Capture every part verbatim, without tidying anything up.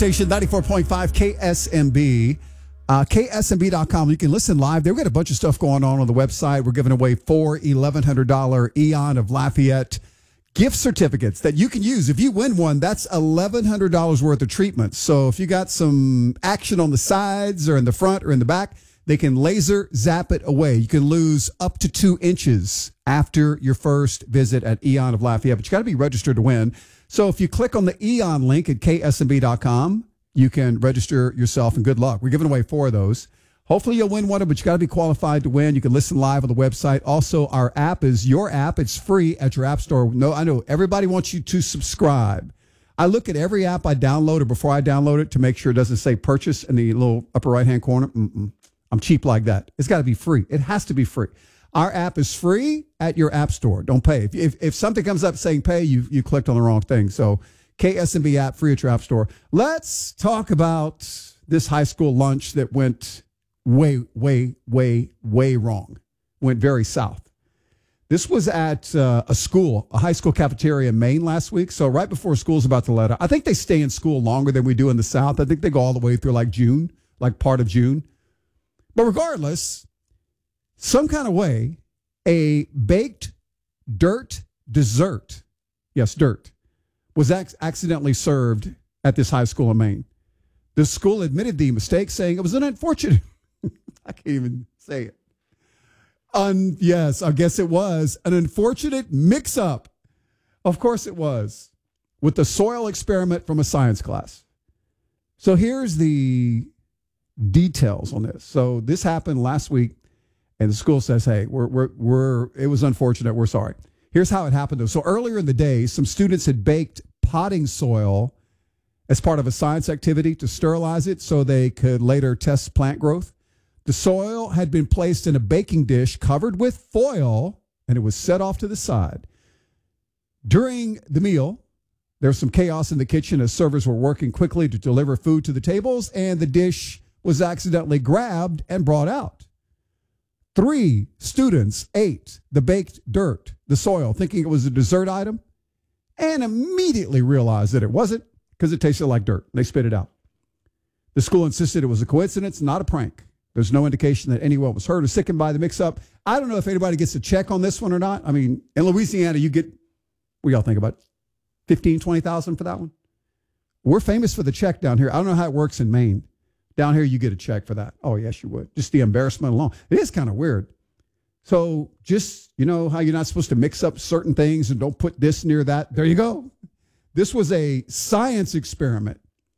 Station ninety-four point five K S M B. Uh, K S M B dot com. You can listen live there. We've got a bunch of stuff going on on the website. We're giving away four eleven hundred dollars Eon of Lafayette gift certificates that you can use. If you win one, that's eleven hundred dollars worth of treatment. So if you got some action on the sides or in the front or in the back, they can laser zap it away. You can lose up to two inches after your first visit at Eon of Lafayette, but you got to be registered to win. So if you click on the Eon link at K S M B dot com, you can register yourself, and good luck. We're giving away four of those. Hopefully you'll win one, but you got to be qualified to win. You can listen live on the website. Also, our app is your app. It's free at your app store. No, I know everybody wants you to subscribe. I look at every app I download or before I download it to make sure it doesn't say purchase in the little upper right-hand corner. Mm-mm. I'm cheap like that. It's got to be free. It has to be free. Our app is free at your app store. Don't pay. If, if, if something comes up saying pay, you you clicked on the wrong thing. So K S M B app, free at your app store. Let's talk about this high school lunch that went way, way, way, way wrong. Went very south. This was at uh, a school, a high school cafeteria in Maine last week. So right before school's about to let out. I think they stay in school longer than we do in the South. I think they go all the way through like June, like part of June. But regardless, some kind of way, a baked dirt dessert, yes, dirt, was ac- accidentally served at this high school in Maine. The school admitted the mistake, saying it was an unfortunate, I can't even say it. Un, yes, I guess it was an unfortunate mix-up. Of course it was, with the soil experiment from a science class. So here's the details on this. So this happened last week, and the school says, hey, we're, we're, we're, it was unfortunate. We're sorry. Here's how it happened, though. So earlier in the day, some students had baked potting soil as part of a science activity to sterilize it so they could later test plant growth. The soil had been placed in a baking dish covered with foil, and it was set off to the side. During the meal, there was some chaos in the kitchen as servers were working quickly to deliver food to the tables, and the dish was accidentally grabbed and brought out. Three students ate the baked dirt, the soil, thinking it was a dessert item, and immediately realized that it wasn't because it tasted like dirt. They spit it out. The school insisted it was a coincidence, not a prank. There's no indication that anyone was hurt or sickened by the mix-up. I don't know if anybody gets a check on this one or not. I mean, in Louisiana, you get, what y'all think about, fifteen, twenty thousand for that one? We're famous for the check down here. I don't know how it works in Maine. Down here, you get a check for that. Oh, yes, you would. Just the embarrassment alone. It is kind of weird. So just, you know how you're not supposed to mix up certain things and don't put this near that? There you go. This was a science experiment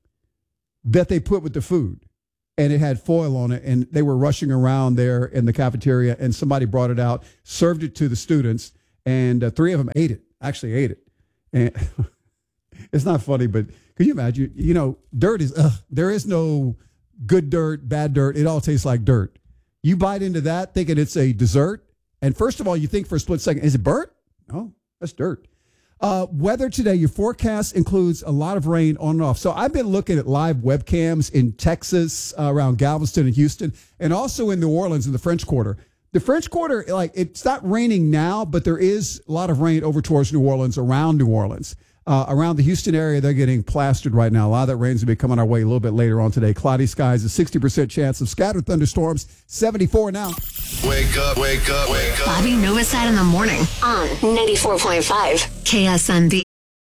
that they put with the food, and it had foil on it, and they were rushing around there in the cafeteria, and somebody brought it out, served it to the students, and uh, three of them ate it, actually ate it. And it's not funny, but can you imagine? You know, dirt is, ugh, there is no good dirt, bad dirt. It all tastes like dirt. You bite into that thinking it's a dessert. And first of all, you think for a split second, is it burnt? No, that's dirt. Uh, weather today, your forecast includes a lot of rain on and off. So I've been looking at live webcams in Texas, uh, around Galveston and Houston, and also in New Orleans in the French Quarter. The French Quarter, like, it's not raining now, but there is a lot of rain over towards New Orleans, around New Orleans. Uh, around the Houston area, they're getting plastered right now. A lot of that rain's going to be coming our way a little bit later on today. Cloudy skies, a sixty percent chance of scattered thunderstorms, seventy-four now. Wake up, wake up, wake up. Bobby Novosad in the morning on ninety-four point five K S M B.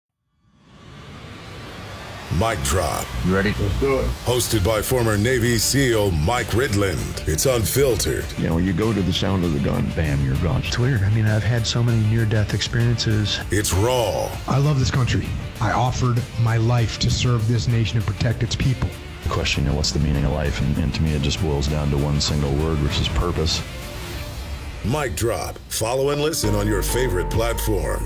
Mic drop. You ready? Let's do it. Hosted by former Navy SEAL Mike Ridland. It's unfiltered. You know, you go to the sound of the gun, bam, you're gone. It's weird. I mean, I've had so many near-death experiences. It's raw. I love this country. I offered my life to serve this nation and protect its people. The question, you know, what's the meaning of life? And, and to me, it just boils down to one single word, which is purpose. Mic drop. Follow and listen on your favorite platform.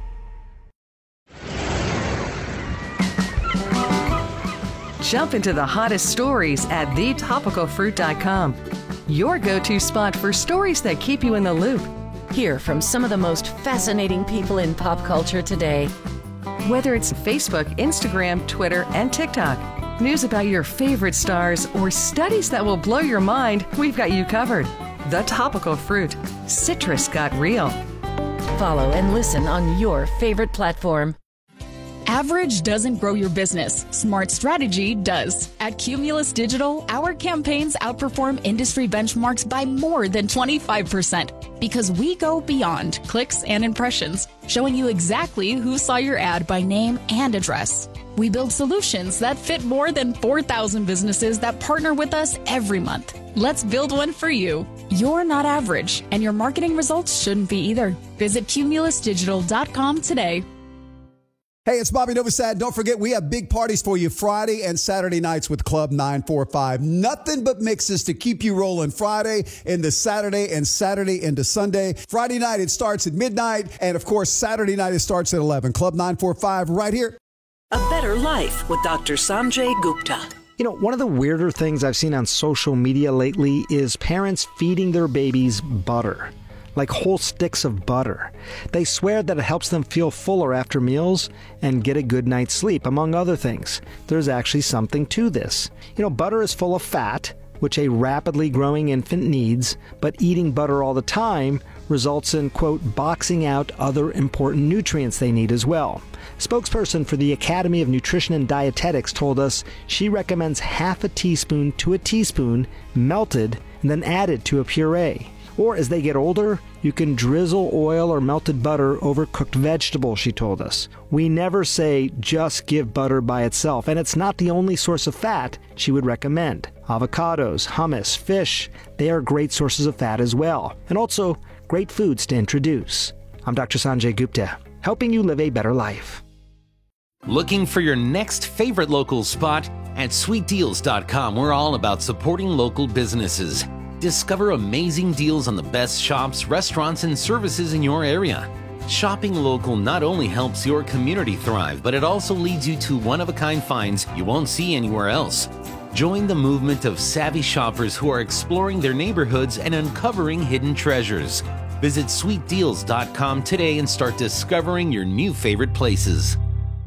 Jump into the hottest stories at the topical fruit dot com. Your go-to spot for stories that keep you in the loop. Hear from some of the most fascinating people in pop culture today. Whether it's Facebook, Instagram, Twitter, and TikTok, news about your favorite stars, or studies that will blow your mind, we've got you covered. The Topical Fruit. Citrus got real. Follow and listen on your favorite platform. Average doesn't grow your business. Smart strategy does. At Cumulus Digital, our campaigns outperform industry benchmarks by more than twenty-five percent because we go beyond clicks and impressions, showing you exactly who saw your ad by name and address. We build solutions that fit more than four thousand businesses that partner with us every month. Let's build one for you. You're not average, and your marketing results shouldn't be either. Visit cumulus digital dot com today. Hey, it's Bobby Novosad. Don't forget, we have big parties for you Friday and Saturday nights with Club nine forty-five. Nothing but mixes to keep you rolling Friday into Saturday and Saturday into Sunday. Friday night, it starts at midnight. And, of course, Saturday night, it starts at eleven. Club nine forty-five right here. A Better Life with Doctor Sanjay Gupta. You know, one of the weirder things I've seen on social media lately is parents feeding their babies butter. Like whole sticks of butter. They swear that it helps them feel fuller after meals and get a good night's sleep, among other things. There's actually something to this. You know, butter is full of fat, which a rapidly growing infant needs, but eating butter all the time results in, quote, boxing out other important nutrients they need as well. Spokesperson for the Academy of Nutrition and Dietetics told us she recommends half a teaspoon to a teaspoon melted and then added to a puree. Or as they get older, you can drizzle oil or melted butter over cooked vegetables, she told us. We never say just give butter by itself, and it's not the only source of fat she would recommend. Avocados, hummus, fish, they are great sources of fat as well, and also great foods to introduce. I'm Doctor Sanjay Gupta, helping you live a better life. Looking for your next favorite local spot? At sweet deals dot com, we're all about supporting local businesses. Discover amazing deals on the best shops, restaurants, and services in your area. Shopping local not only helps your community thrive, but it also leads you to one-of-a-kind finds you won't see anywhere else. Join the movement of savvy shoppers who are exploring their neighborhoods and uncovering hidden treasures. Visit sweet deals dot com today and start discovering your new favorite places.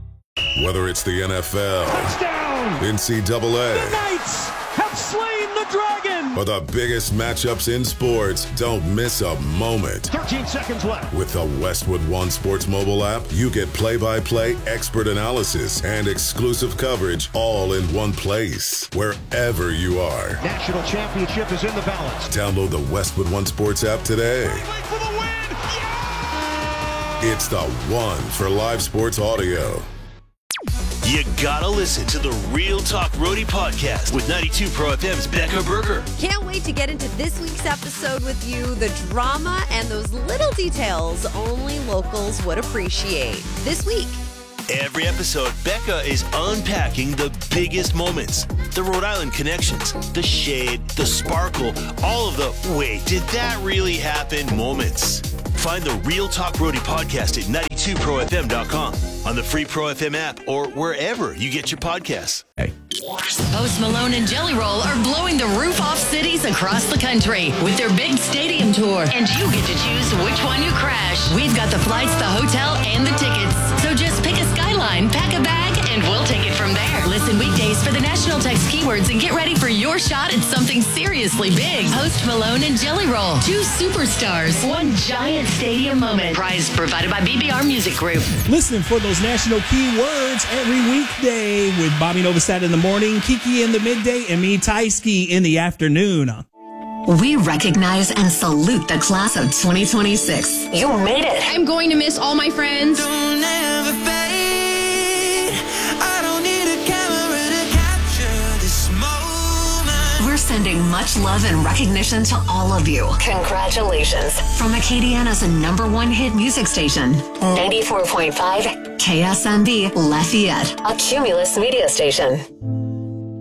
Whether it's the N F L, touchdown, N C double A, the Knights have slain the dragon, or the biggest matchups in sports, don't miss a moment. thirteen seconds left. With the Westwood One Sports mobile app, you get play-by-play, expert analysis, and exclusive coverage all in one place, wherever you are. National championship is in the balance. Download the Westwood One Sports app today. For the win. Yeah! It's the one for live sports audio. You gotta listen to the Real Talk Roadie podcast with ninety-two Pro F M's Becca Berger. Can't wait to get into this week's episode with you. The drama and those little details only locals would appreciate. This week. Every episode, Becca is unpacking the biggest moments, the Rhode Island connections, the shade, the sparkle, all of the wait, did that really happen moments. Find the Real Talk Roadie podcast at ninety-two pro f m dot com, on the free Pro F M app, or wherever you get your podcasts. Hey. Post Malone and Jelly Roll are blowing the roof off cities across the country with their big stadium tour. And you get to choose which one you crash. We've got the flights, the hotel, and the tickets. So just pick a skyline, pack a bag, and we'll take it from there. Listen weekdays for the national text keywords and get ready for your shot at something seriously big. Post Malone and Jelly Roll. Two superstars. One giant stadium moment. Prize provided by B B R Music Group. Listen for those national keywords every weekday with Bobby Novosad in the morning, Kiki in the midday, and me, Tysky, in the afternoon. We recognize and salute the class of twenty twenty-six. You made it. I'm going to miss all my friends. Don't ever fade. I don't need a camera to capture this moment. We're sending much love and recognition to all of you. Congratulations. From Acadiana's number one hit music station, ninety-four point five K S M B Lafayette, a Cumulus media station.